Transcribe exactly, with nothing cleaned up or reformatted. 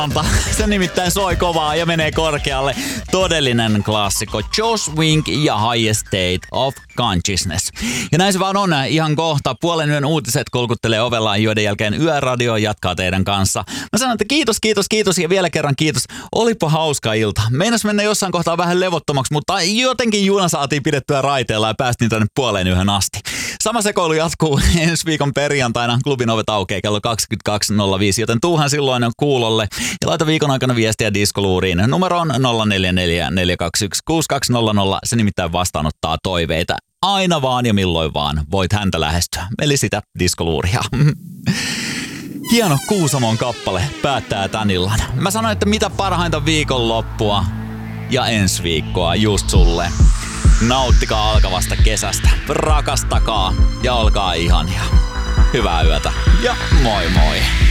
Se nimittäin soi kovaa ja menee korkealle. Todellinen klassikko. Josh Wink ja High State of Consciousness. Ja näin se vaan on. Ihan kohta puolen yön uutiset kolkuttelee ovellaan, joiden jälkeen Yöradio jatkaa teidän kanssa. Mä sanon, että kiitos, kiitos, kiitos ja vielä kerran kiitos. Olipa hauska ilta. Meinas mennä jossain kohtaa vähän levottomaksi, mutta jotenkin juna saatiin pidettyä raiteella ja päästiin tänne puoleen yhden asti. Sama sekoilu jatkuu ensi viikon perjantaina. Klubin ovet aukeaa kello kaksikymmentäkaksi nolla viisi, joten tuuhan silloin kuulolle. Ja laita viikon aikana viestiä diskoluuriin. Numero on nolla neljä neljä neljä kaksi yksi kuusi kaksi nolla nolla. Se nimittäin vastaanottaa toiveita. Aina vaan ja milloin vaan voit häntä lähestyä. Eli sitä diskoluuria. Hieno Kuusamon kappale päättää tän illan. Mä sanoin, että mitä parhainta viikonloppua ja ensi viikkoa just sulle. Nauttikaa alkavasta kesästä. Rakastakaa ja olkaa ihania. Hyvää yötä ja moi moi.